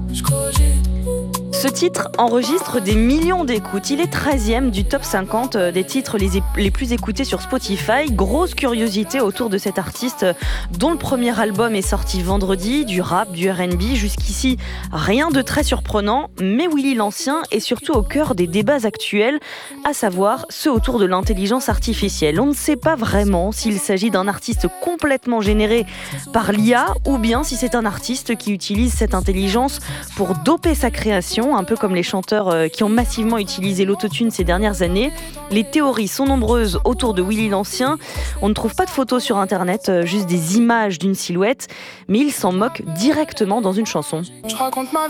Ce titre enregistre des millions d'écoutes. Il est 13e du top 50 des titres les plus écoutés sur Spotify. Grosse curiosité autour de cet artiste dont le premier album est sorti vendredi, du rap, du R&B. Jusqu'ici, rien de très surprenant, mais Willy l'Ancien est surtout au cœur des débats actuels, à savoir ceux autour de l'intelligence artificielle. On ne sait pas vraiment s'il s'agit d'un artiste complètement généré par l'IA ou bien si c'est un artiste qui utilise cette intelligence pour doper sa création, un peu comme les chanteurs qui ont massivement utilisé l'autotune ces dernières années. Les théories sont nombreuses autour de Willy l'Ancien. On ne trouve pas de photos sur internet, juste des images d'une silhouette, mais il s'en moque directement dans une chanson. Je raconte ma vie.